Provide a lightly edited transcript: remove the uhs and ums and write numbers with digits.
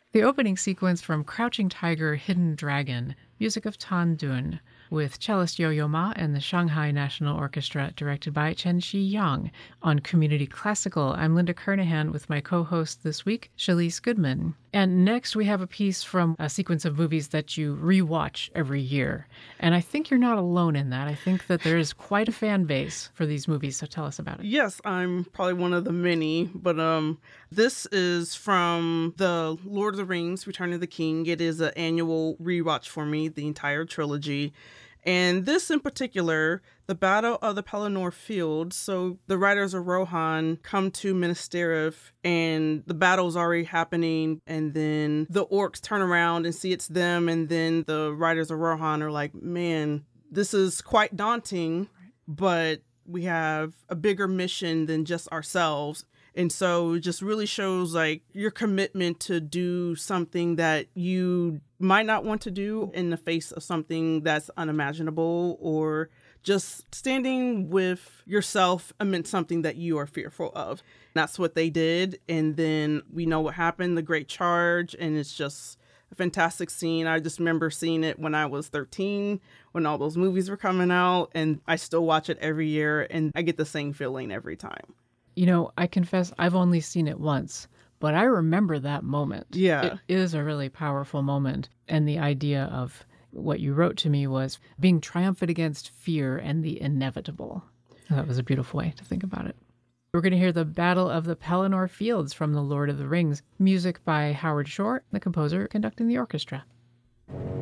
The opening sequence from Crouching Tiger, Hidden Dragon, music of Tan Dun, with cellist Yo-Yo Ma and the Shanghai National Orchestra, directed by Chen Shi-yang. On Community Classical, I'm Linda Kernahan with my co-host this week, Shalise Goodman. And next we have a piece from a sequence of movies that you rewatch every year. And I think you're not alone in that. I think that there is quite a fan base for these movies, so tell us about it. Yes, I'm probably one of the many, but this is from the Lord of the Rings, Return of the King. It is an annual rewatch for me, the entire trilogy. And this in particular, the Battle of the Pelennor Fields. So the Riders of Rohan come to Minas Tirith and the battle's already happening. And then the orcs turn around and see it's them. And then the Riders of Rohan are like, man, this is quite daunting, but we have a bigger mission than just ourselves. And so it just really shows like your commitment to do something that you might not want to do in the face of something that's unimaginable, or just standing with yourself amidst something that you are fearful of. That's what they did. And then we know what happened, the Great Charge, and it's just a fantastic scene. I just remember seeing it when I was 13, when all those movies were coming out, and I still watch it every year, and I get the same feeling every time. You know, I confess I've only seen it once, but I remember that moment. Yeah. It is a really powerful moment. And the idea of what you wrote to me was being triumphant against fear and the inevitable. That was a beautiful way to think about it. We're going to hear the Battle of the Pelennor Fields from The Lord of the Rings, music by Howard Shore, the composer conducting the orchestra.